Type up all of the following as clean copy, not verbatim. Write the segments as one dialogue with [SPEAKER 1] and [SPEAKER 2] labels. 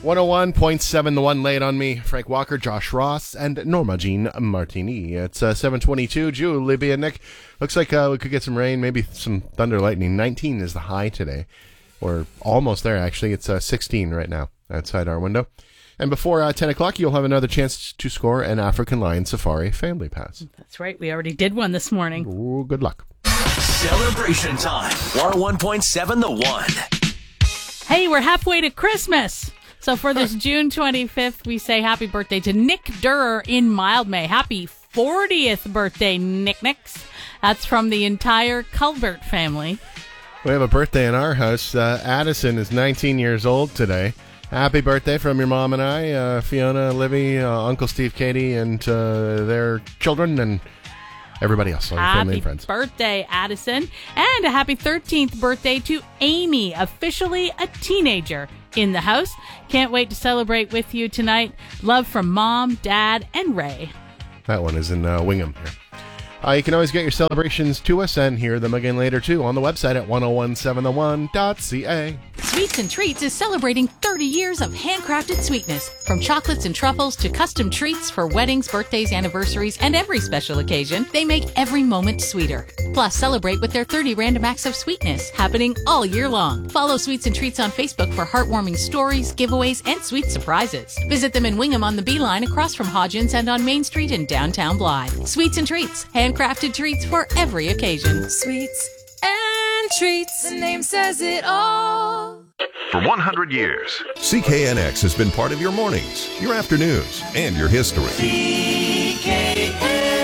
[SPEAKER 1] 101.7 The One Laid on Me, Frank Walker, Josh Ross, and Norma Jean Martini. It's 7:22. Julie, Libby, and Nick. Looks like we could get some rain, maybe some thunder, lightning. 19 is the high today. We're almost there, actually. It's 16 right now outside our window. And before 10 o'clock, you'll have another chance to score an African Lion Safari Family Pass.
[SPEAKER 2] That's right. We already did one this morning.
[SPEAKER 1] Ooh, good luck.
[SPEAKER 3] Celebration time. 101.7 The One.
[SPEAKER 2] Hey, we're halfway to Christmas. So for this June 25th, we say happy birthday to Nick Durer in Mildmay. Happy 40th birthday, Nick Nicks. That's from the entire Culbert family.
[SPEAKER 1] We have a birthday in our house. Addison is 19 years old today. Happy birthday from your mom and I, Fiona, Libby, Uncle Steve, Katie, and their children, and everybody else, all your family and friends.
[SPEAKER 2] Happy birthday, Addison. And a happy 13th birthday to Amy, officially a teenager in the house. Can't wait to celebrate with you tonight. Love from Mom, Dad, and Ray.
[SPEAKER 1] That one is in Wingham here. You can always get your celebrations to us and hear them again later, too, on the website at 1017thone.ca.
[SPEAKER 4] Sweets and Treats is celebrating 30 years of handcrafted sweetness. From chocolates and truffles to custom treats for weddings, birthdays, anniversaries, and every special occasion, they make every moment sweeter. Plus, celebrate with their 30 random acts of sweetness, happening all year long. Follow Sweets and Treats on Facebook for heartwarming stories, giveaways, and sweet surprises. Visit them in Wingham on the Beeline across from Hodgins and on Main Street in downtown Blythe. Sweets and Treats, handcrafted treats for every occasion.
[SPEAKER 5] Sweets and Treats, the name says it all.
[SPEAKER 6] For 100 years, CKNX has been part of your mornings, your afternoons, and your history.
[SPEAKER 5] CKNX.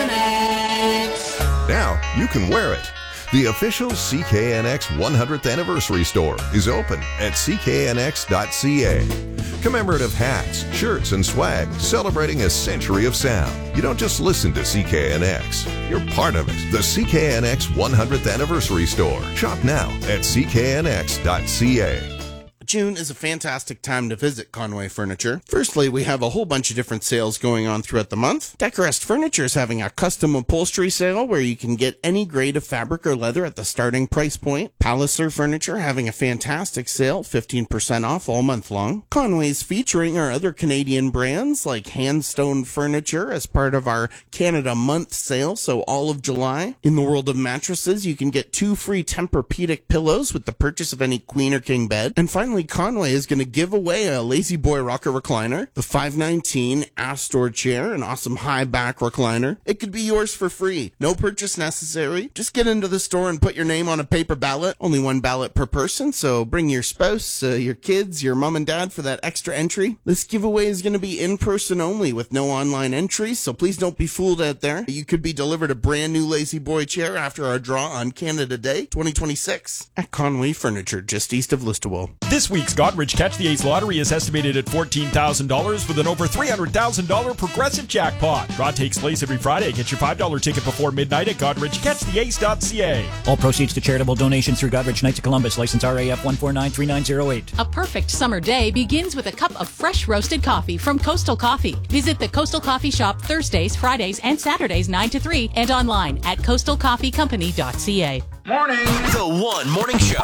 [SPEAKER 6] Now you can wear it. The official CKNX 100th Anniversary Store is open at cknx.ca. Commemorative hats, shirts, and swag celebrating a century of sound. You don't just listen to CKNX, you're part of it. The CKNX 100th Anniversary Store. Shop now at cknx.ca.
[SPEAKER 7] June is a fantastic time to visit Conway Furniture. Firstly, we have a whole bunch of different sales going on throughout the month. Decorest Furniture is having a custom upholstery sale where you can get any grade of fabric or leather at the starting price point. Palliser Furniture having a fantastic sale, 15% off all month long. Conway's featuring our other Canadian brands like Handstone Furniture as part of our Canada Month sale, so all of July. In the world of mattresses, you can get 2 free Tempur-Pedic pillows with the purchase of any queen or king bed. And finally, Conway is going to give away a Lazy Boy rocker recliner, the 519 Astor chair, an awesome high back recliner. It could be yours for free. No purchase necessary. Just get into the store and put your name on a paper ballot. Only 1 ballot per person, so bring your spouse, your kids, your mom and dad for that extra entry. This giveaway is going to be in person only with no online entry, so please don't be fooled out there. You could be delivered a brand new Lazy Boy chair after our draw on Canada Day 2026 at Conway Furniture, just east of Listowel.
[SPEAKER 8] This week's Godrich Catch the Ace lottery is estimated at $14,000 with an over $300,000 progressive jackpot. Draw takes place every Friday. Get your $5 ticket before midnight at GodrichCatchTheAce.ca.
[SPEAKER 9] All proceeds to charitable donations through Godrich Knights of Columbus, license RAF 1493908.
[SPEAKER 4] A perfect summer day begins with a cup of fresh roasted coffee from Coastal Coffee. Visit the Coastal Coffee Shop Thursdays, Fridays, and Saturdays 9 to 3 and online at coastalcoffeecompany.ca.
[SPEAKER 3] Morning. The One Morning Show.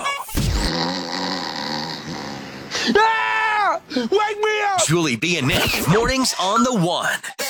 [SPEAKER 10] Ah! Wake me up!
[SPEAKER 3] Julie B and Nick. Mornings on The One.